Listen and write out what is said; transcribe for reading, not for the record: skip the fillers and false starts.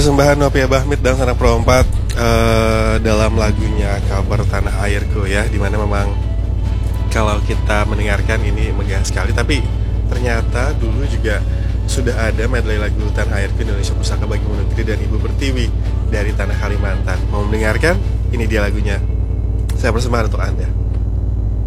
persembahan Novia Bahmit dan Sanak Perompak dalam lagunya cover Tanah Airku ya, dimana memang kalau kita mendengarkan ini megah sekali, tapi ternyata dulu juga sudah ada medley lagu Tanah Airku Indonesia Pusaka Bagi Negeri dan Ibu Pertiwi dari Tanah Kalimantan. Mau mendengarkan? Ini dia lagunya. Saya persembahkan untuk Anda.